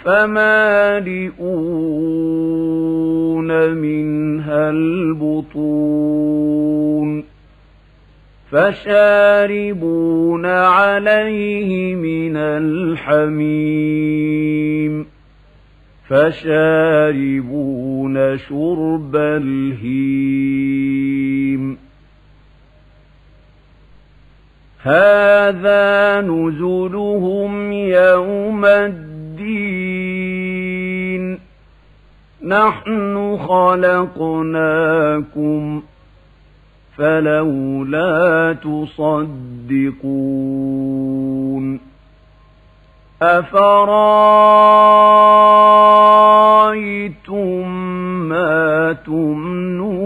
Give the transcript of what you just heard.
فمالئون منها البطون فشاربون عليه من الحميم فشاربون شرب الهيم هذا نزلهم يوم الدين نحن خلقناكم فلولا تصدقون أفرأيتم ما تمنون